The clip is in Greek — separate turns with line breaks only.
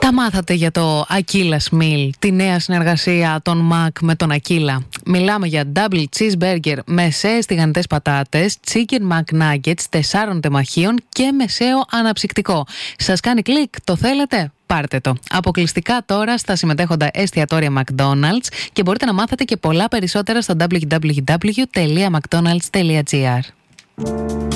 Τα μάθατε για το Aquila's Meal, τη νέα συνεργασία των Mac με τον Aquila. Μιλάμε για double cheeseburger, μεσαίες τηγανιτές πατάτες, chicken McNuggets 4 τεμαχίων και μεσαίο αναψυκτικό. Σας κάνει κλικ, το θέλετε? Πάρτε το. Αποκλειστικά τώρα στα συμμετέχοντα εστιατόρια McDonald's και μπορείτε να μάθετε και πολλά περισσότερα στο www.mcdonalds.gr.